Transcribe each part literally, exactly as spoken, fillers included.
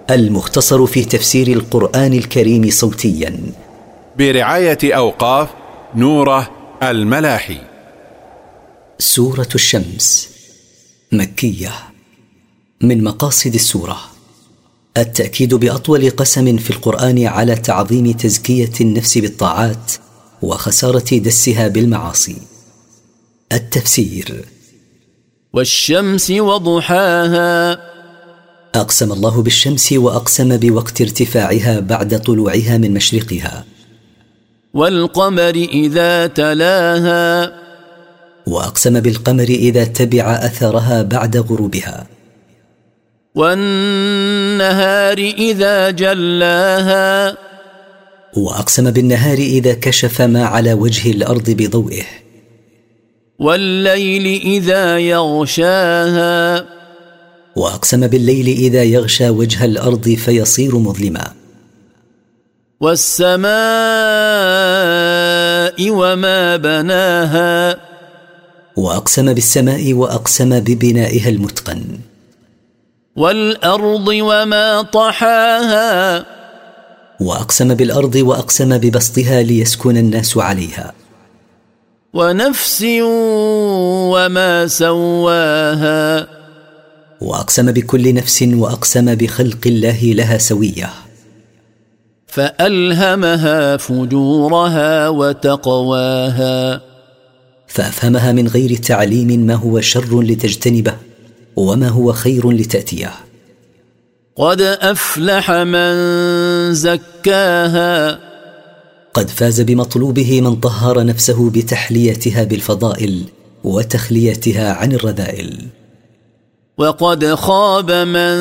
المختصر في تفسير القرآن الكريم صوتيا برعاية أوقاف نوره الملاحي. سورة الشمس مكية. من مقاصد السورة التأكيد بأطول قسم في القرآن على تعظيم تزكية النفس بالطاعات وخسارة دسها بالمعاصي. التفسير: والشمس وضحاها. أقسم الله بالشمس وأقسم بوقت ارتفاعها بعد طلوعها من مشرقها. والقمر إذا تلاها. وأقسم بالقمر إذا تبع أثرها بعد غروبها. والنهار إذا جلاها. وأقسم بالنهار إذا كشف ما على وجه الأرض بضوئه. والليل إذا يغشاها. وأقسم بالليل إذا يغشى وجه الأرض فيصير مظلما. والسماء وما بناها. وأقسم بالسماء وأقسم ببنائها المتقن. والأرض وما طحاها. وأقسم بالأرض وأقسم ببسطها ليسكن الناس عليها. ونفس وما سواها. وأقسم بكل نفس وأقسم بخلق الله لها سوية. فألهمها فجورها وتقواها. فأفهمها من غير تعليم ما هو شر لتجتنبه وما هو خير لتأتيه. قد أفلح من زكاها. قد فاز بمطلوبه من طهر نفسه بتحليتها بالفضائل وتخليتها عن الرذائل. وقد خاب من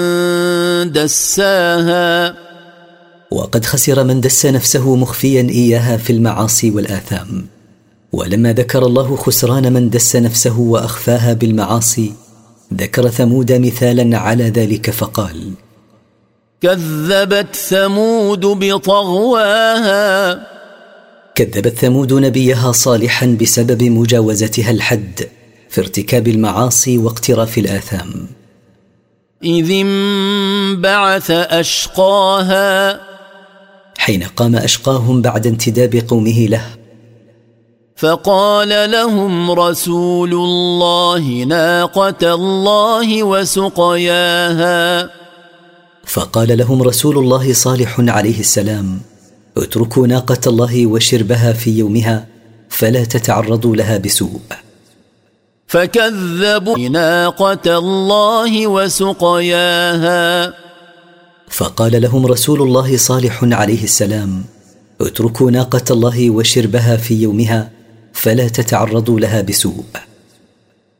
دساها. وقد خسر من دس نفسه مخفيا إياها في المعاصي والآثام. ولما ذكر الله خسران من دس نفسه وأخفاها بالمعاصي ذكر ثمود مثالا على ذلك فقال: كذبت ثمود بطغواها. كذبت ثمود نبيها صالحا بسبب مجاوزتها الحد في ارتكاب المعاصي واقتراف الآثام. إذ انبعث أشقاها. حين قام أشقاهم بعد انتداب قومه له. فقال لهم رسول الله ناقة الله وسقياها. فقال لهم رسول الله صالح عليه السلام: اتركوا ناقة الله وشربها في يومها فلا تتعرضوا لها بسوء. فكذبوا ناقة الله وسقياها. فقال لهم رسول الله صالح عليه السلام: اتركوا ناقة الله وشربها في يومها فلا تتعرضوا لها بسوء.